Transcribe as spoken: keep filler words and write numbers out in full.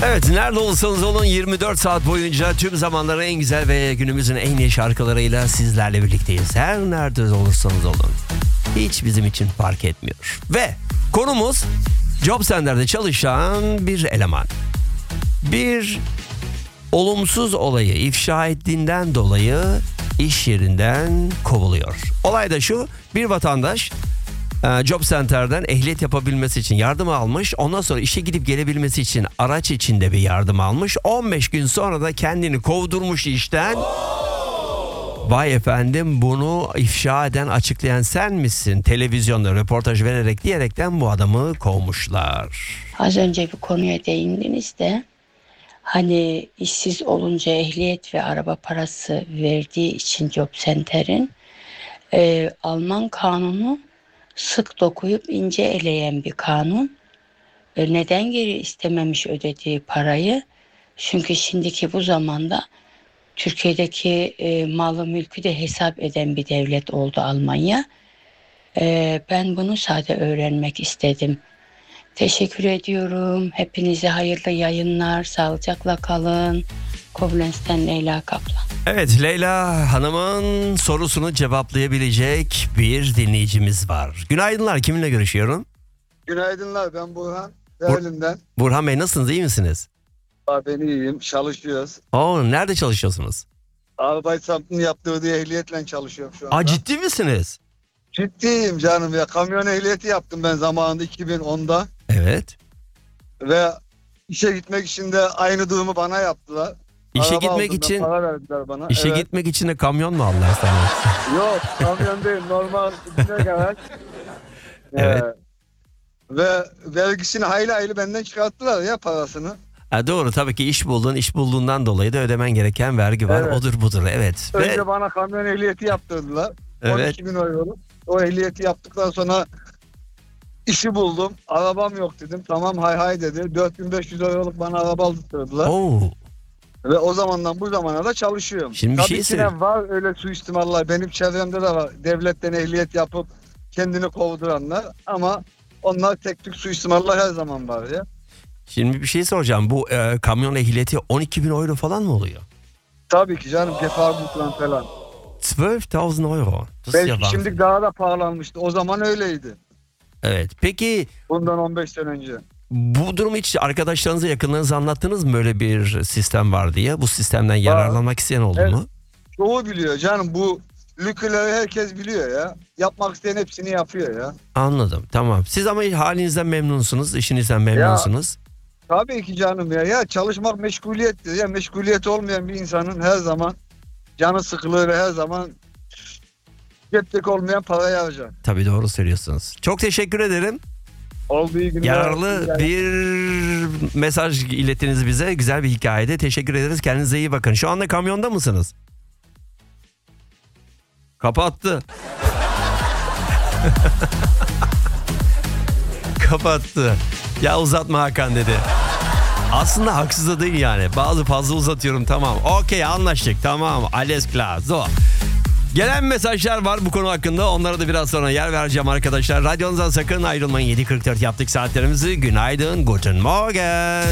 Evet, nerede olursanız olun yirmi dört saat boyunca tüm zamanların en güzel ve günümüzün en iyi şarkılarıyla sizlerle birlikteyiz. Her nerede olursanız olun. Hiç bizim için fark etmiyor. Ve konumuz Job Center'de çalışan bir eleman. Bir olumsuz olayı ifşa ettiğinden dolayı iş yerinden kovuluyor. Olay da şu: bir vatandaş Job Center'den ehliyet yapabilmesi için yardım almış. Ondan sonra işe gidip gelebilmesi için araç içinde bir yardım almış. on beş gün sonra da kendini kovdurmuş işten. Vay efendim, bunu ifşa eden, açıklayan sen misin? Televizyonda röportaj vererek diyerekten bu adamı kovmuşlar. Az önce bir konuya değindiniz de hani işsiz olunca ehliyet ve araba parası verdiği için Job Center'in e, Alman kanunu sık dokuyup ince eleyen bir kanun. E, neden geri istememiş ödediği parayı? Çünkü şimdiki bu zamanda Türkiye'deki e, malı mülkü de hesap eden bir devlet oldu Almanya. E, ben bunu sadece öğrenmek istedim. Teşekkür ediyorum. Hepinize hayırlı yayınlar. Sağlıcakla kalın. Koblenz'ten Leyla Kaplan. Evet, Leyla Hanım'ın sorusunu cevaplayabilecek bir dinleyicimiz var. Günaydınlar, kiminle görüşüyorum? Günaydınlar, ben Burhan. Berlin'den. Burhan Bey, nasılsınız, iyi misiniz? Abi ben iyiyim, çalışıyoruz. Oo, nerede çalışıyorsunuz? Arbeitsamt'ın yaptırdığı ehliyetle çalışıyorum şu anda. Aa, ciddi misiniz? Ciddiyim canım ya. Kamyon ehliyeti yaptım ben zamanında iki bin onda. Evet. Ve işe gitmek için de aynı durumu bana yaptılar. İşe Araba gitmek aldım ben, için para verdiler bana. işe Evet. gitmek için de kamyon mu aldılar sana? Yok, kamyon değil, normal binek araç. Evet. Ee, ve vergisini hayli hayli benden çıkarttılar ya, parasını. Ha, doğru, tabii ki iş buldun, iş bulduğundan dolayı da ödemen gereken vergi var. Evet. Odur budur, evet. Önce Ve bana kamyon ehliyeti yaptırdılar. Evet. on iki bin euro. O ehliyeti yaptıktan sonra işi buldum. Arabam yok dedim. Tamam, hay hay dedi. dört bin beş yüz euroluk bana araba aldırdılar. Oo, Ve o zamandan bu zamana da çalışıyorum. Şimdi bir Tabii şey ki söyleyeyim. de var öyle suistimallar. Benim çevremde de var. Devletten ehliyet yapıp kendini kovduranlar. Ama onlar tek tük suistimallar her zaman var ya. Şimdi bir şey soracağım. Bu e, kamyon ehliyeti on iki bin euro falan mı oluyor? Tabii ki canım, Gefahrgutplan falan. on iki bin euro. Das ist ya Belki Wahnsinn. şimdi daha da pahalanmıştı. O zaman öyleydi. Evet. Peki Bundan on beş sene önce. bu durumu hiç arkadaşlarınıza, yakınlarınıza anlattınız mı, böyle bir sistem var diye? Bu sistemden yararlanmak isteyen oldu Evet. mu? Çoğu biliyor canım, bu lüküleri herkes biliyor ya. Yapmak isteyen hepsini yapıyor ya. Anladım. Tamam. Siz ama halinizden memnunsunuz, işinizden memnunsunuz. Tabii ki canım ya. Ya çalışmak meşguliyettir ya. Meşguliyet olmayan bir insanın her zaman canı sıkılır ve her zaman ceptek olmayan parayı harcar. Tabii, doğru söylüyorsunuz. Çok teşekkür ederim. Oldu, iyi günler. Yararlı bir mesaj ilettiniz bize. Güzel bir hikayede. Teşekkür ederiz. Kendinize iyi bakın. Şu anda kamyonda mısınız? Kapattı. Kapattı. Ya uzatma Hakan dedi. Aslında haksız da değil yani. Bazı fazla uzatıyorum, tamam. Okey, anlaştık, tamam. Alles klar. So. Gelen mesajlar var bu konu hakkında. Onlara da biraz sonra yer vereceğim arkadaşlar. Radyonuzdan sakın ayrılmayın. yedi kırk dört yaptık saatlerimizi. Günaydın, guten Morgen.